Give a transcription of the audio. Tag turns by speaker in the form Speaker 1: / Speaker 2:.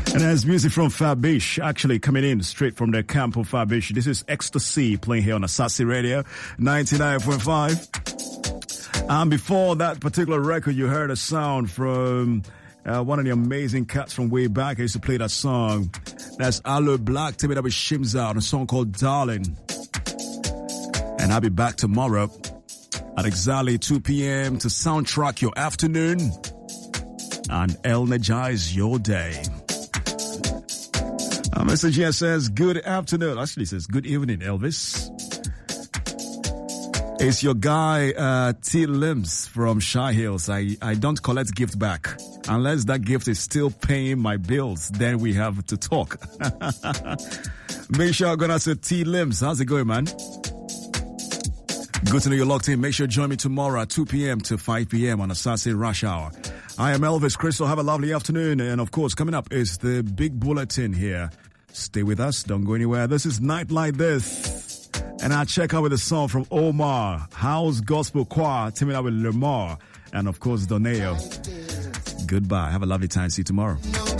Speaker 1: And there's music from Fabish, actually coming in straight from the camp of Fabish. This is Ecstasy playing here on Asasi Radio 99.5. And before that particular record, you heard a sound from one of the amazing cats from way back. I used to play that song. That's Aloe Black, Timmy W. Shimza, on a song called Darling. And I'll be back tomorrow at exactly 2 p.m. to soundtrack your afternoon and energize your day. Our message here says, good afternoon. Actually, it says, good evening, Elvis. It's your guy, T. Limbs from Shy Hills. I don't collect gift back. Unless that gift is still paying my bills, then we have to talk. Make sure I'm going to say T. Limbs. How's it going, man? Good to know you're locked in. Make sure you join me tomorrow at 2 p.m. to 5 p.m. on Assassin Rush Hour. I am Elvis Crystal. Have a lovely afternoon. And of course, coming up is the big bulletin here. Stay with us. Don't go anywhere. This is Night Like This. And I'll check out with a song from Omar, House Gospel Choir, teaming up with Lamar, and of course, Doneo. Goodbye. Have a lovely time. See you tomorrow.